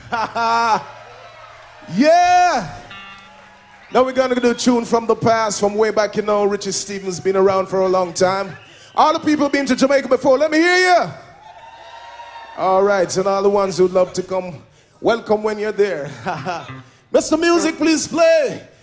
Yeah! Now we're gonna do a tune from the past, from way back, you know. Richie Stephens been around for a long time. All the people been to Jamaica before, let me hear you! All right, and all the ones who'd love to come, welcome when you're there. Mr. Music, please play.